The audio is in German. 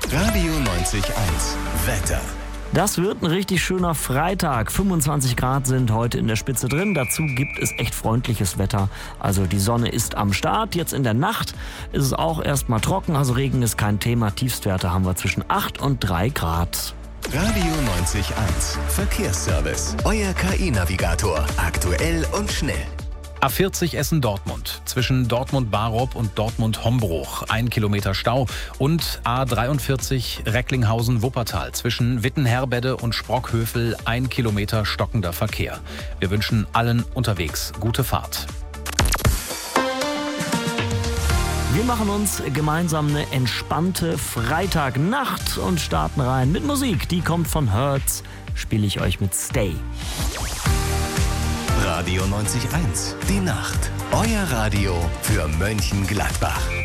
Radio 90.1 Wetter. Das wird ein richtig schöner Freitag. 25 Grad sind heute in der Spitze drin. Dazu gibt es echt freundliches Wetter. Also die Sonne ist am Start. Jetzt in der Nacht ist es auch erstmal trocken. Also Regen ist kein Thema. Tiefstwerte haben wir zwischen 8 und 3 Grad. Radio 90.1 Verkehrsservice. Euer KI-Navigator. Aktuell und schnell. A40 Essen-Dortmund. Zwischen Dortmund-Barup und Dortmund-Hombruch 1 Kilometer Stau. Und A43 Recklinghausen-Wuppertal. Zwischen Wittenherbede und Sprockhövel 1 Kilometer stockender Verkehr. Wir wünschen allen unterwegs gute Fahrt. Wir machen uns gemeinsam eine entspannte Freitagnacht und starten rein mit Musik. Die kommt von Hertz. Spiele ich euch mit Stay. Radio 90.1 Die Nacht. Euer Radio für Mönchengladbach.